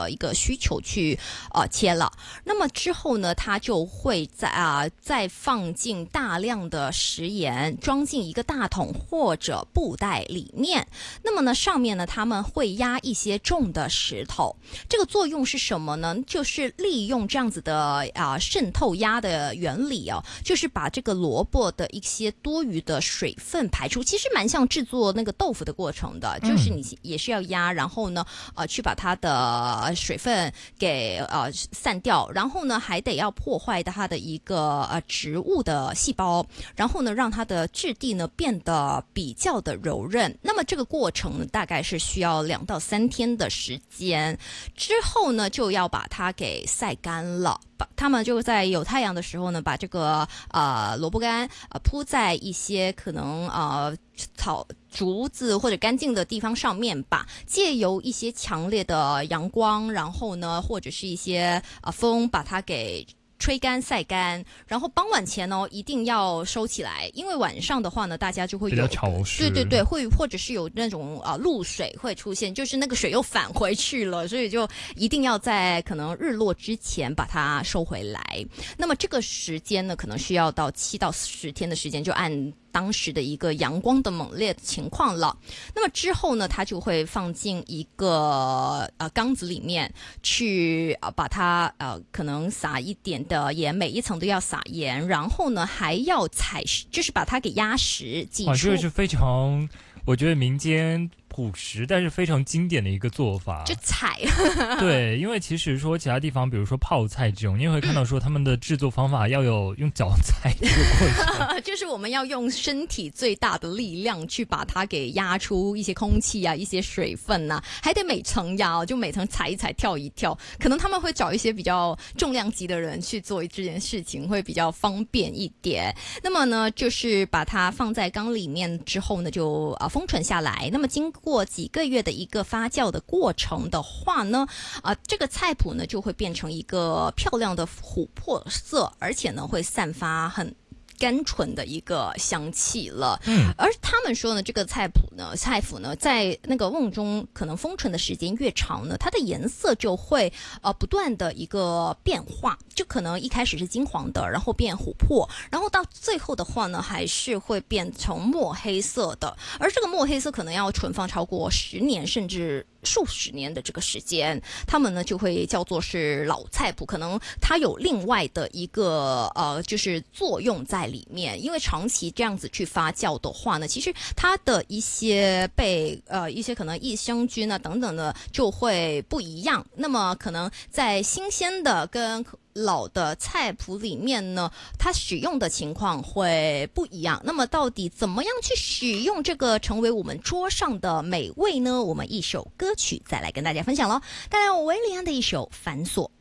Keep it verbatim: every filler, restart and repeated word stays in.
的一个需求去呃切了。那么之后呢，它就会在啊、呃、再放进大量的食盐，装进一个大桶或者布袋里面。那么呢，上面呢他们会压一些重的石头，这个作用是什么呢？就是利用这样子的啊、呃、渗透压的原理哦，就是把这个萝卜的一些多余的水分排出，其实蛮像制作那个豆腐的过程的，就是你也是要压，然后呢呃去把它的水分给呃散掉，然后呢还得要破坏它的一个呃植物的细胞，然后呢让它的质地呢变得比较的柔韧。那么这个过程呢大概是需要两到三天的时间，之后呢就要把它给晒干了。他们就在有太阳的时候呢，把这个呃萝卜干呃铺在一些可能呃草竹子或者干净的地方上面吧，借由一些强烈的阳光，然后呢或者是一些呃风把它给吹干晒干，然后傍晚前呢一定要收起来，因为晚上的话呢大家就会有比较潮湿， 对对对，会或者是有那种啊、呃、露水会出现，就是那个水又返回去了，所以就一定要在可能日落之前把它收回来。那么这个时间呢可能需要到七到十天的时间，就按当时的一个阳光的猛烈情况了。那么之后呢它就会放进一个呃缸子里面去呃把它呃可能撒一点的盐，每一层都要撒盐，然后呢还要采石，就是把它给压实挤出。 哇，这个是非常我觉得民间朴实但是非常经典的一个做法， 就踩对，因为其实说其他地方比如说泡菜这种，你也会看到说他们的制作方法要有用脚踩这个过程就是我们要用身体最大的力量去把它给压出一些空气啊，一些水分啊，还得每层压，就每层踩一踩跳一跳，可能他们会找一些比较重量级的人去做这件事情会比较方便一点。那么呢就是把它放在缸里面之后呢就啊封存下来，那么经过几个月的一个发酵的过程的话呢啊、呃、这个菜谱呢就会变成一个漂亮的琥珀色，而且呢会散发很甘醇的一个香气了。 嗯， 而他们说呢这个菜谱呢菜谱呢在那个瓮中可能封存的时间越长呢，它的颜色就会呃不断的一个变化，就可能一开始是金黄的，然后变琥珀，然后到最后的话呢还是会变成墨黑色的，而这个墨黑色可能要存放超过十年甚至数十年的这个时间，他们呢就会叫做是老菜谱，可能它有另外的一个呃就是作用在里面，因为长期这样子去发酵的话呢，其实它的一些被呃一些可能益生菌啊等等的就会不一样，那么可能在新鲜的跟老的菜谱里面呢，它使用的情况会不一样。那么到底怎么样去使用这个成为我们桌上的美味呢？我们一首歌曲再来跟大家分享咯，带来我维里安的一首《繁琐》。